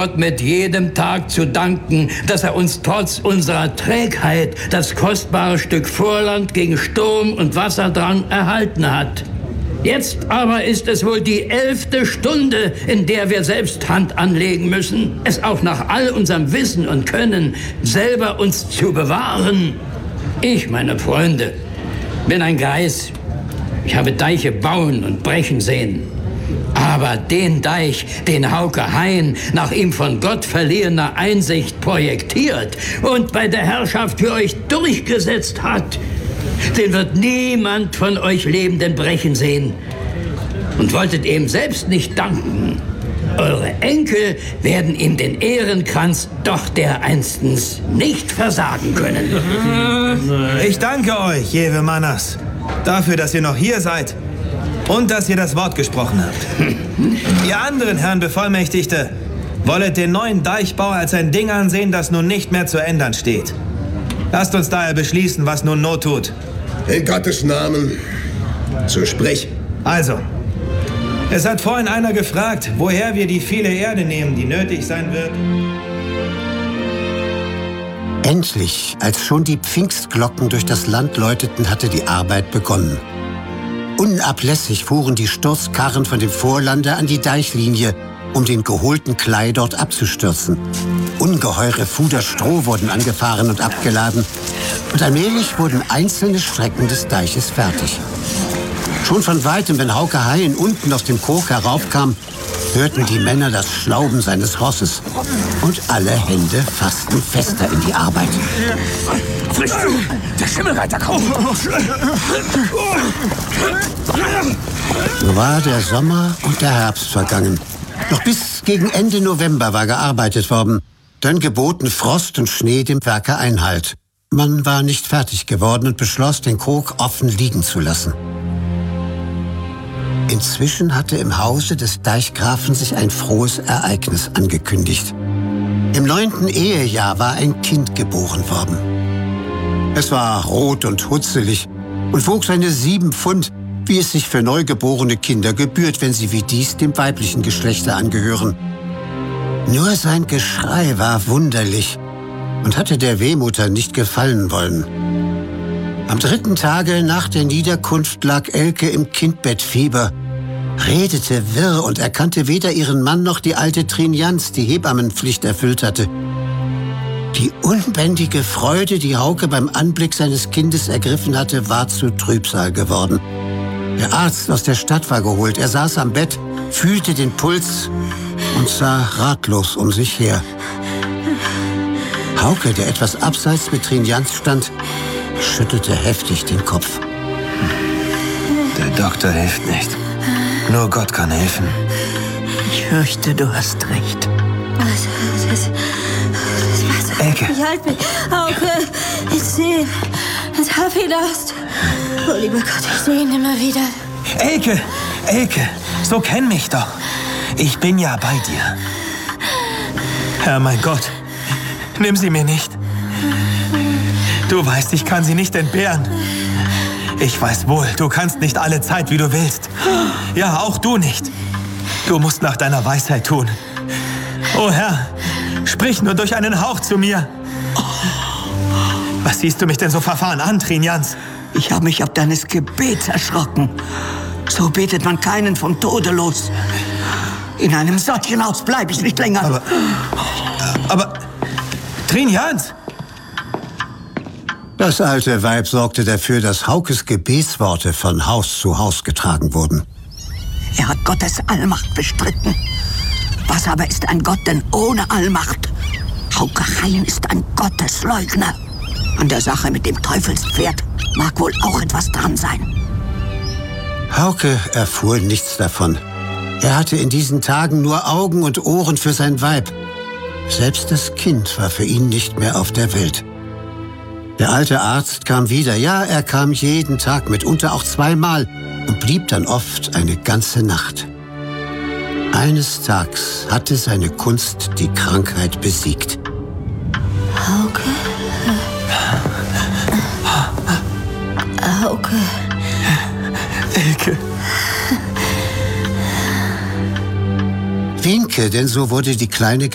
Gott mit jedem Tag zu danken, dass er uns trotz unserer Trägheit das kostbare Stück Vorland gegen Sturm und Wasserdrang erhalten hat. Jetzt aber ist es wohl die 11. Stunde, in der wir selbst Hand anlegen müssen, es auch nach all unserem Wissen und Können selber uns zu bewahren. Ich, meine Freunde, bin ein Greis. Ich habe Deiche bauen und brechen sehen. Aber den Deich, den Hauke Hein nach ihm von Gott verliehener Einsicht projektiert und bei der Herrschaft für euch durchgesetzt hat, den wird niemand von euch Lebenden brechen sehen. Und wolltet ihm selbst nicht danken. Eure Enkel werden ihm den Ehrenkranz doch dereinstens nicht versagen können. Ich danke euch, Jewe Mannas, dafür, dass ihr noch hier seid. Und dass ihr das Wort gesprochen habt. Ihr anderen Herren Bevollmächtigte, wollet den neuen Deichbau als ein Ding ansehen, das nun nicht mehr zu ändern steht. Lasst uns daher beschließen, was nun Not tut. In Gottes Namen, so sprich. Also, es hat vorhin einer gefragt, woher wir die viele Erde nehmen, die nötig sein wird. Endlich, als schon die Pfingstglocken durch das Land läuteten, hatte die Arbeit begonnen. Unablässig fuhren die Sturzkarren von dem Vorlande an die Deichlinie, um den geholten Klei dort abzustürzen. Ungeheure Fuder Stroh wurden angefahren und abgeladen. Und allmählich wurden einzelne Strecken des Deiches fertig. Schon von Weitem, wenn Hauke Hein unten aus dem Krog heraufkam, hörten die Männer das Schlauben seines Rosses. Und alle Hände fassten fester in die Arbeit. Frisch! Der Schimmelreiter kommt! So war der Sommer und der Herbst vergangen. Noch bis gegen Ende November war gearbeitet worden. Dann geboten Frost und Schnee dem Werke Einhalt. Man war nicht fertig geworden und beschloss, den Krog offen liegen zu lassen. Inzwischen hatte im Hause des Deichgrafen sich ein frohes Ereignis angekündigt. Im 9. Ehejahr war ein Kind geboren worden. Es war rot und hutzelig und wog seine 7 Pfund, wie es sich für neugeborene Kinder gebührt, wenn sie wie dies dem weiblichen Geschlechte angehören. Nur sein Geschrei war wunderlich und hatte der Wehmutter nicht gefallen wollen. Am 3. Tage nach der Niederkunft lag Elke im Kindbettfieber, redete wirr und erkannte weder ihren Mann noch die alte Trinjans, die Hebammenpflicht erfüllt hatte. Die unbändige Freude, die Hauke beim Anblick seines Kindes ergriffen hatte, war zu Trübsal geworden. Der Arzt aus der Stadt war geholt. Er saß am Bett, fühlte den Puls und sah ratlos um sich her. Hauke, der etwas abseits mit Trinjans stand, schüttelte heftig den Kopf. Der Doktor hilft nicht. Nur Gott kann helfen. Ich fürchte, du hast recht. Was? Elke. Ich halte mich. Hauke, ich sehe ihn. Und hab ihn Last. Oh, lieber Gott, ich sehe ihn immer wieder. Elke, so kenn mich doch. Ich bin ja bei dir. Herr, mein Gott, nimm sie mir nicht. Du weißt, ich kann sie nicht entbehren. Ich weiß wohl, du kannst nicht alle Zeit, wie du willst. Ja, auch du nicht. Du musst nach deiner Weisheit tun. O Herr, sprich nur durch einen Hauch zu mir. Was siehst du mich denn so verfahren an, Trinjans? Ich habe mich auf deines Gebets erschrocken. So betet man keinen vom Tode los. In einem solchen Haus bleibe ich nicht länger. Aber, Trinjans! Das alte Weib sorgte dafür, dass Haukes Gebetsworte von Haus zu Haus getragen wurden. Er hat Gottes Allmacht bestritten. Was aber ist ein Gott denn ohne Allmacht? Hauke Hein ist ein Gottesleugner. An der Sache mit dem Teufelspferd mag wohl auch etwas dran sein. Hauke erfuhr nichts davon. Er hatte in diesen Tagen nur Augen und Ohren für sein Weib. Selbst das Kind war für ihn nicht mehr auf der Welt. Der alte Arzt kam wieder. Ja, er kam jeden Tag, mitunter auch 2-mal und blieb dann oft eine ganze Nacht. Eines Tages hatte seine Kunst die Krankheit besiegt. Hauke? Hauke? Elke. Wienke, denn so wurde die kleine